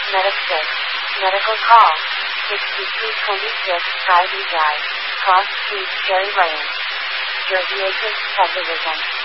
Medic 6. Medical call. 6326 Sky Drive. Cross Street, Cherry Lane. Your vehicle's subdivision.